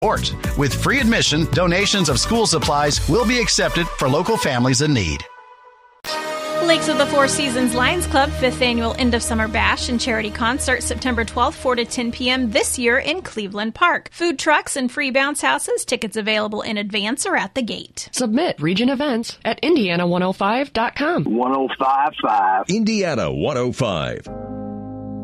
With free admission, donations of school supplies will be accepted for local families in need. Lakes of the Four Seasons Lions Club 5th Annual End of Summer Bash and Charity Concert September 12th, 4 to 10 p.m. this year in Cleveland Park. Food trucks and free bounce houses. Tickets available in advance or at the gate. Submit Region Events at Indiana105.com. 105.5. Indiana 105.